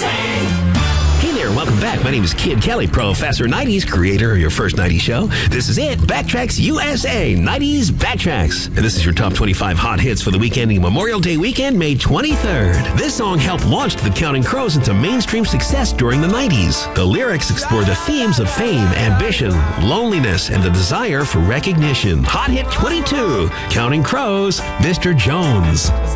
Hey there, welcome back. My name is Kid Kelly, Professor 90s, creator of your first 90s show. This is it, Backtracks USA, 90s Backtracks. And this is your top 25 hot hits for the week ending Memorial Day weekend, May 23rd. This song helped launch the Counting Crows into mainstream success during the 90s. The lyrics explore the themes of fame, ambition, loneliness, and the desire for recognition. Hot hit 22, Counting Crows, Mr. Jones.